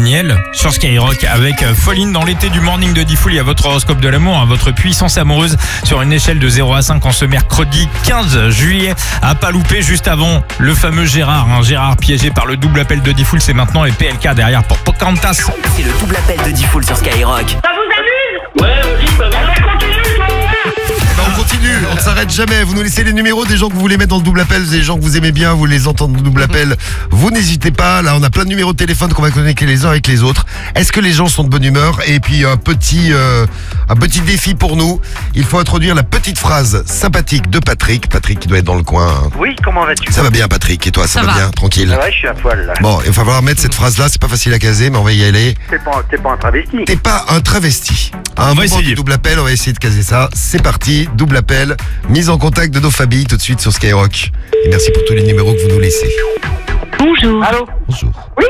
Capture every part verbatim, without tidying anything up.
Daniel sur Skyrock avec Falling dans l'été du morning de Diffoul. Il y a votre horoscope de l'amour, hein, votre puissance amoureuse sur une échelle de zéro à cinq en ce mercredi quinze juillet. À pas louper juste avant le fameux Gérard. Hein, Gérard piégé par le double appel de Diffoul, c'est maintenant et P L K derrière pour Pocahontas. C'est le double appel de Diffoul sur Skyrock. Ça vous amuse? Ouais, vas-y, bah, on va continuer, On continue, on ne s'arrête jamais. Vous nous laissez les numéros des gens que vous voulez mettre dans le double appel, des gens que vous aimez bien, vous les entendez dans le double appel. Vous n'hésitez pas, là on a plein de numéros de téléphone qu'on va connecter les uns avec les autres. Est-ce que les gens sont de bonne humeur? Et puis un petit, euh, un petit défi pour nous. Il faut introduire la petite phrase sympathique de Patrick. Patrick qui doit être dans le coin. Hein. Oui, comment vas-tu? Ça va bien Patrick, et toi ça, Ça va, va bien? Tranquille? Ouais, je suis à poil là. Bon, il va falloir mettre cette phrase là, c'est pas facile à caser, mais on va y aller. T'es pas, t'es pas un travesti. T'es pas un travesti. À un va moment essayer. du double appel, on va essayer de caser ça. C'est parti, double appel, mise en contact de nos familles tout de suite sur Skyrock. Et merci pour tous les numéros que vous nous laissez. Bonjour. Allô? Bonjour. Oui?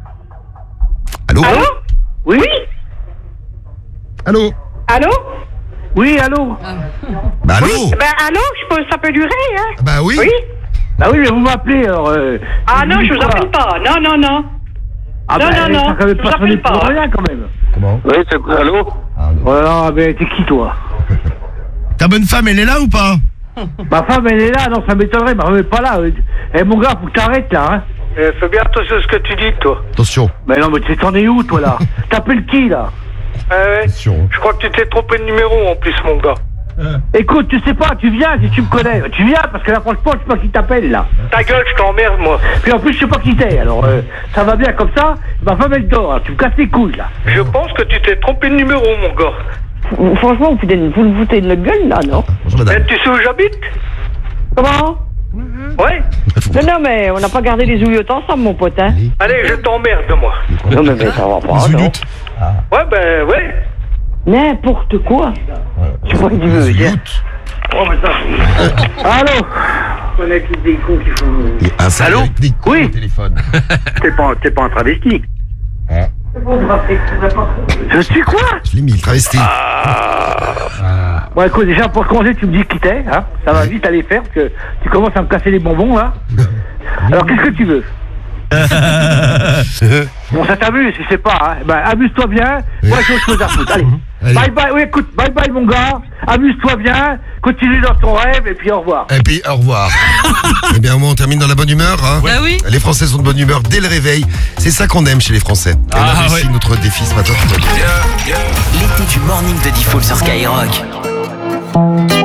Allô? Allô? Oui? Allô? Allô? Oui, allô? Bah allô? Oui? Ben allô, je peux, ça peut durer, hein? Bah oui. Oui? Bah oui, mais vous m'appelez alors. Euh, Ah non, dites je vous quoi? appelle pas. Non, non, non. Ah Non, bah, non, non, ça quand même je pas vous sonner appelle pour pas. rien quand même. Comment? Oui, c'est quoi? Allô? Voilà, mais t'es qui toi? Ta bonne femme, elle est là ou pas? Ma femme elle est là, non ça m'étonnerait, ma femme est pas là. Eh mon gars, faut que t'arrêtes là, hein. Eh, fais bien attention à ce que tu dis, toi. Attention. Mais non, mais tu t'en es où toi là? T'appelles qui là? Ah ouais. Attention. Je crois que tu t'es trompé de numéro en plus, mon gars. Écoute, tu sais pas, tu viens si tu me connais. Tu viens parce que là franchement, je sais pas qui t'appelle là. Ta gueule, je t'emmerde, moi. Puis en plus, je sais pas qui t'es, alors euh, ça va bien comme ça. Ma femme elle dort, alors tu me casses les couilles là. Je pense que tu t'es trompé de numéro, mon gars. Franchement, vous, foutez, vous le foutez de notre gueule, là, non? Bonjour Eh, madame. tu sais où j'habite? Comment? Ouais. Non, non, mais on n'a pas gardé les ouillottes ensemble, mon pote, hein? Allez, je t'emmerde, moi. Non, mais, mais ça va pas, Les non? Zouloutes. Ouais, ben, ouais. N'importe quoi. Je vois que tu veux dire. Oh, mais ça. Allô? On a tous des cons qui font. Et un sale Allô? avec des cons Oui. au téléphone. T'es pas, t'es pas un travesti. Je suis quoi? Je l'ai mis, le travesti. Bon, écoute, déjà pour commencer, tu me dis qui t'es, hein? Ça va vite aller faire parce que tu commences à me casser les bonbons là. Alors qu'est-ce que tu veux? Bon, ça t'amuse, si c'est pas, hein? Ben, amuse-toi bien. Moi, j'ai autre chose à foutre. Allez. Allez. Bye bye, oui, écoute, bye bye, mon gars. Amuse-toi bien. Continue dans ton rêve et puis au revoir. Et puis au revoir. Eh bien au moins on termine dans la bonne humeur. Hein. Bah oui. Les Français sont de bonne humeur dès le réveil. C'est ça qu'on aime chez les Français. Et on a Ah, réussi ouais. notre défi ce matin. L'été du morning de Diffoul sur Skyrock.